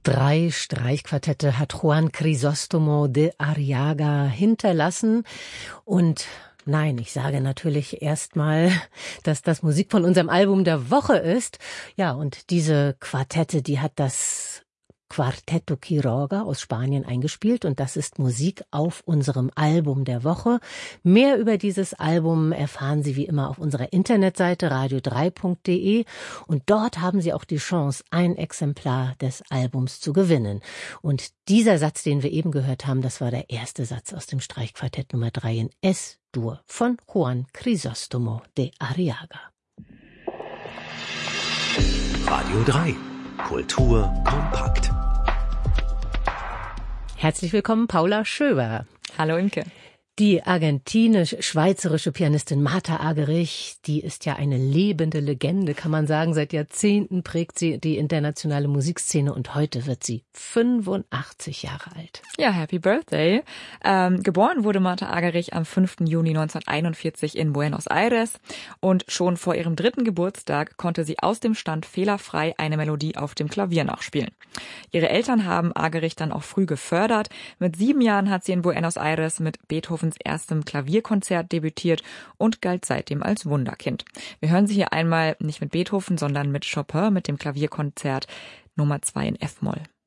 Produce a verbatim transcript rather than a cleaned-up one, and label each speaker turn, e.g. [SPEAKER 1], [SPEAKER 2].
[SPEAKER 1] Drei Streichquartette hat Juan Crisóstomo de Arriaga hinterlassen. Und nein, ich sage natürlich erstmal, dass das Musik von unserem Album der Woche ist. Ja, und diese Quartette, die hat das Quarteto Quiroga aus Spanien eingespielt und das ist Musik auf unserem Album der Woche. Mehr über dieses Album erfahren Sie wie immer auf unserer Internetseite radio drei punkt de und dort haben Sie auch die Chance, ein Exemplar des Albums zu gewinnen. Und dieser Satz, den wir eben gehört haben, das war der erste Satz aus dem Streichquartett Nummer drei in Es-Dur von Juan Crisóstomo de Arriaga.
[SPEAKER 2] Radio drei. Kultur kompakt.
[SPEAKER 1] Herzlich willkommen, Paula Schöber.
[SPEAKER 3] Hallo Imke.
[SPEAKER 1] Die argentinisch-schweizerische Pianistin Martha Argerich, die ist ja eine lebende Legende, kann man sagen. Seit Jahrzehnten prägt sie die internationale Musikszene und heute wird sie fünfundachtzig Jahre alt.
[SPEAKER 3] Ja, Happy Birthday. Ähm, geboren wurde Martha Argerich am fünften Juni neunzehnhunderteinundvierzig in Buenos Aires und schon vor ihrem dritten Geburtstag konnte sie aus dem Stand fehlerfrei eine Melodie auf dem Klavier nachspielen. Ihre Eltern haben Argerich dann auch früh gefördert. Mit sieben Jahren hat sie in Buenos Aires mit Beethovens erstem Klavierkonzert debütiert und galt seitdem als Wunderkind. Wir hören sie hier einmal nicht mit Beethoven, sondern mit Chopin mit dem Klavierkonzert Nummer zwei in F-Moll.